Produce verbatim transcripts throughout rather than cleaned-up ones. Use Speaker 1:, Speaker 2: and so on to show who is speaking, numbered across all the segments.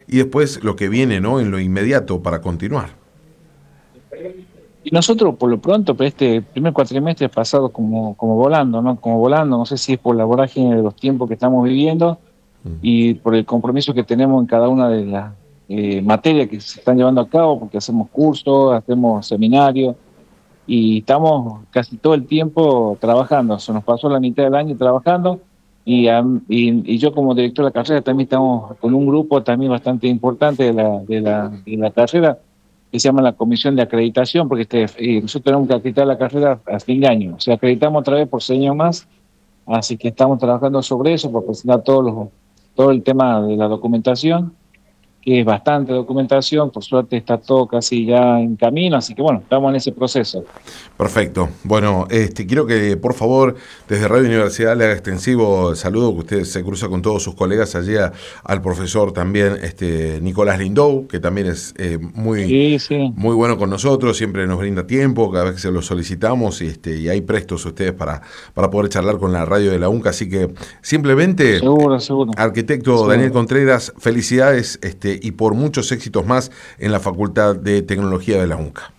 Speaker 1: y después lo que viene, ¿no?, en lo inmediato para continuar.
Speaker 2: Y nosotros, por lo pronto, pues, este primer cuatrimestre ha pasado como, como volando, ¿no? Como volando, no sé si es por la vorágine de los tiempos que estamos viviendo y por el compromiso que tenemos en cada una de las eh, materias que se están llevando a cabo, porque hacemos cursos, hacemos seminarios y estamos casi todo el tiempo trabajando. Se nos pasó la mitad del año trabajando y, um, y, y yo como director de la carrera también estamos con un grupo también bastante importante de la, de la, de la carrera que se llama la Comisión de Acreditación, porque este, eh, nosotros tenemos que acreditar la carrera a fin de año. O sea, acreditamos otra vez por seis años más, así que estamos trabajando sobre eso para presentar todos los, todo el tema de la documentación, que es bastante documentación, por suerte está todo casi ya en camino, así que bueno, estamos en ese proceso.
Speaker 1: Perfecto. Bueno, este, quiero que por favor desde Radio Universidad le haga extensivo el saludo, que usted se cruza con todos sus colegas allí, a, al profesor también este, Nicolás Lindou, que también es eh, muy,
Speaker 2: Sí, sí.
Speaker 1: muy bueno con nosotros, siempre nos brinda tiempo cada vez que se lo solicitamos, y, este, y hay prestos ustedes para, para poder charlar con la radio de la UNCA, así que simplemente,
Speaker 2: Seguro, seguro.
Speaker 1: arquitecto
Speaker 2: Seguro.
Speaker 1: Daniel Contreras, felicidades este, y por muchos éxitos más en la Facultad de Tecnología de la UNCA.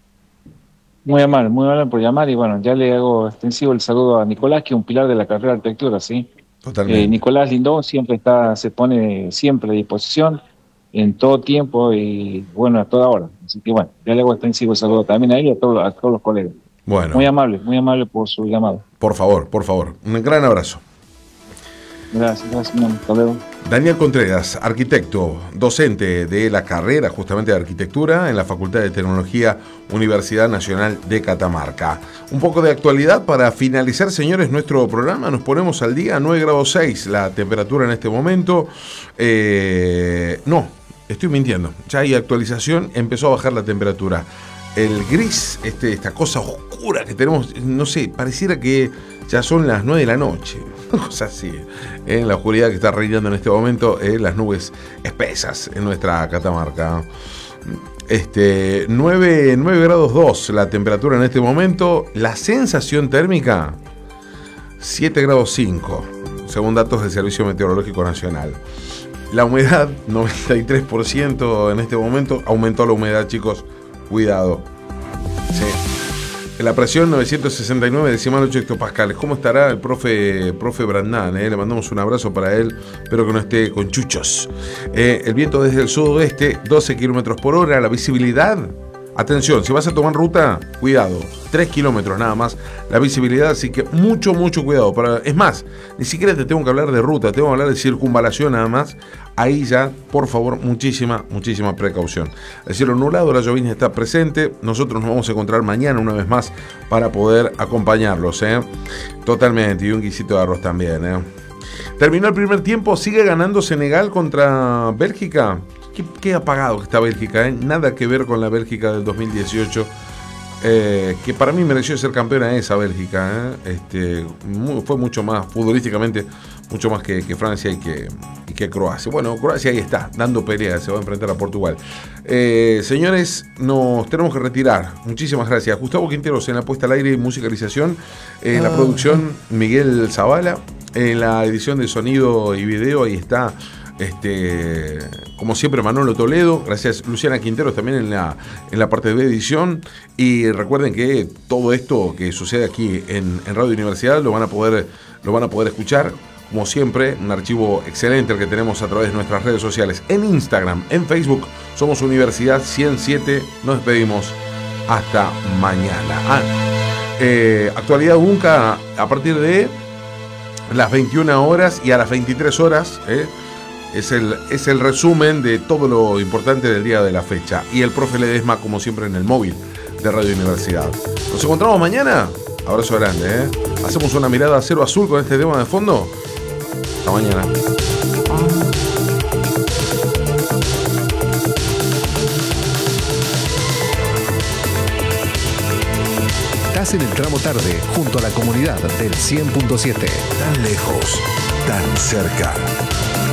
Speaker 2: Muy amable, muy amable por llamar y bueno, ya le hago extensivo el saludo a Nicolás, que es un pilar de la carrera de arquitectura, ¿sí?
Speaker 1: Totalmente.
Speaker 2: Eh, Nicolás Lindó siempre está, se pone siempre a disposición en todo tiempo y bueno, a toda hora. Así que bueno, ya le hago extensivo el saludo también a él y a todos, a todos los colegas.
Speaker 1: Bueno.
Speaker 2: Muy amable, muy amable por su llamado.
Speaker 1: Por favor, por favor. Un gran abrazo.
Speaker 2: Gracias, gracias, mi hasta luego.
Speaker 1: Daniel Contreras, arquitecto, docente de la carrera justamente de arquitectura en la Facultad de Tecnología, Universidad Nacional de Catamarca. Un poco de actualidad para finalizar, señores, nuestro programa. Nos ponemos al día, nueve grados seis la temperatura en este momento. Eh, no, estoy mintiendo. Ya hay actualización, empezó a bajar la temperatura. El gris, este, esta cosa oscura que tenemos, no sé, pareciera que ya son las nueve de la noche. Una cosa así, en la oscuridad que está reinando en este momento, eh, las nubes espesas en nuestra Catamarca. Este, nueve, nueve grados dos la temperatura en este momento. La sensación térmica, siete grados cinco, según datos del Servicio Meteorológico Nacional. La humedad, noventa y tres por ciento en este momento. Aumentó la humedad, chicos. Cuidado. Sí. La presión novecientos sesenta y nueve decimal ocho hectopascales. ¿Cómo estará el profe, profe Brandán? Eh? Le mandamos un abrazo para él. Espero que no esté con chuchos. Eh, el viento desde el sudoeste, doce kilómetros por hora. La visibilidad, atención, si vas a tomar ruta, cuidado. tres kilómetros nada más la visibilidad, así que mucho, mucho cuidado. Para, es más, ni siquiera te tengo que hablar de ruta, tengo que hablar de circunvalación nada más. Ahí ya, por favor, muchísima, muchísima precaución. El cielo nublado, la llovizna está presente. Nosotros nos vamos a encontrar mañana una vez más para poder acompañarlos, ¿eh? Totalmente, y un guisito de arroz también, ¿eh? Terminó el primer tiempo, sigue ganando Senegal contra Bélgica. Qué, qué apagado que está Bélgica, ¿eh? Nada que ver con la Bélgica del dos mil dieciocho. Eh, que para mí mereció ser campeona esa Bélgica, ¿eh? Este, muy, fue mucho más futbolísticamente, mucho más que, que Francia y que, y que Croacia. Bueno, Croacia ahí está, dando pelea, se va a enfrentar a Portugal. Eh, señores, nos tenemos que retirar. Muchísimas gracias. Gustavo Quinteros en la puesta al aire y musicalización, en la producción Miguel Zavala, en la edición de sonido y video, ahí está. Este, como siempre, Manolo Toledo, gracias Luciana Quinteros también en la, en la parte de edición. Y recuerden que todo esto que sucede aquí en, en Radio Universidad lo van a poder, lo van a poder escuchar, como siempre, un archivo excelente el que tenemos a través de nuestras redes sociales, en Instagram, en Facebook, somos Universidad ciento siete. Nos despedimos hasta mañana. Ah, eh, actualidad UNCA a partir de las veintiuna horas y a las veintitrés horas, eh, Es el, es el resumen de todo lo importante del día de la fecha. Y el profe Ledesma, como siempre, en el móvil de Radio Universidad. Nos encontramos mañana. Abrazo grande, ¿eh? Hacemos una mirada a cero azul con este tema de fondo. Hasta mañana.
Speaker 3: Estás en el tramo tarde, junto a la comunidad del cien punto siete.
Speaker 4: Tan lejos, tan cerca.